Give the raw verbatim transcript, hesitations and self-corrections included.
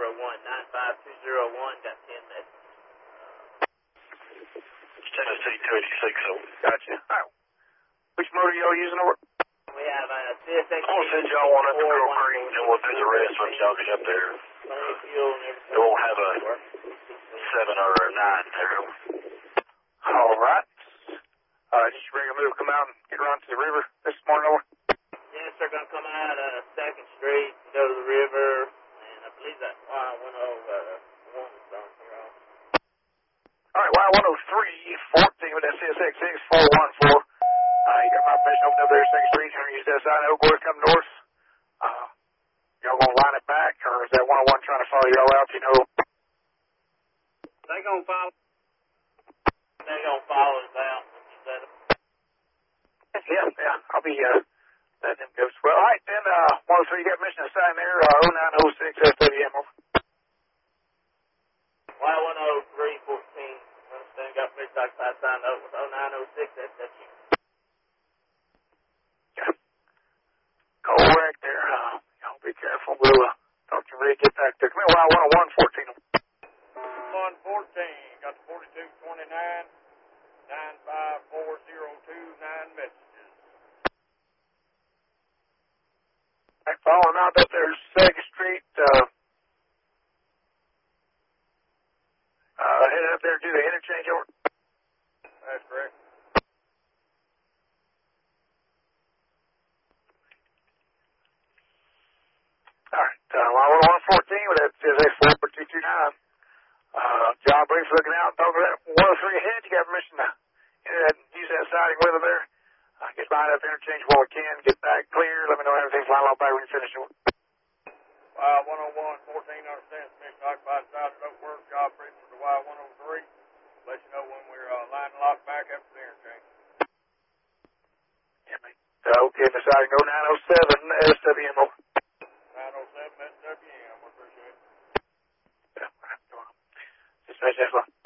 one. nine five two zero one, got ten messages. It's Tennessee two eighty-six. So. Gotcha. All right. Which motor y'all using over? We have a C S X. I'm going to send y'all one up to Girl Creek, and we'll do the rest once y'all get up there. It won't have a seven or a nine there. All right. Uh, did you bring a move, come out and get around to the river this morning over? Yes, they're going to come out uh, second Street, go to the river, and I believe that's Y one oh one is on here. All right, Y one oh three, fourteen with that C S X six four one four. Uh, you got my permission open up there, second Street. You're going to use that side. Oak Boys come north. Uh, y'all going to line it back, or is that one oh one trying to follow y'all out, you know? They going to follow. They going to follow us out. Yeah, yeah, I'll be, uh, letting them go. Well, all right, then, uh, one oh three, you got mission assigned there, uh, oh nine oh six S W M. Y one oh three fourteen, understand, got permission occupied signed over with oh nine oh six S W M. Yeah. Correct there, uh, y'all be careful. We'll, uh, talk to Rick, get back there. Come here, Y one oh one fourteen. one fourteen, got the forty-two twenty-nine, nine five four zero two, nine messages. All right, following out up there, second Street, uh, uh, headed up there to do the interchange over. That's correct. All right, uh, Y one oh one fourteen with that C S X four two two nine. Uh, John Brief's looking out, talking to that one oh three ahead. You got permission to enter that, use that siding with them there. Uh, get behind up interchange while we can. Get back clear. Let me know everything's lined up back when you finish it. Y one oh one fourteen, understands mission occupied side of Oak Work, job brief for the Y one oh three. Let you know when we're uh, lining the lock back up to the interchange. Yeah, mate. Uh, okay, the siding go nine oh seven S W M. nine oh seven S W M, we appreciate it. Yeah, all right. Just finish that one.